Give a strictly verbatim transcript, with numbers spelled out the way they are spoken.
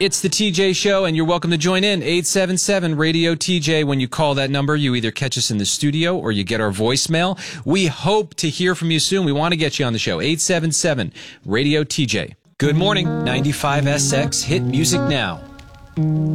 It's the T J Show, and you're welcome to join in. eight seven seven radio T J. When you call that number, you either catch us in the studio or you get our voicemail. We hope to hear from you soon. We want to get you on the show. eight seven seven radio T J. Good morning. ninety-five S X Hit Music Now.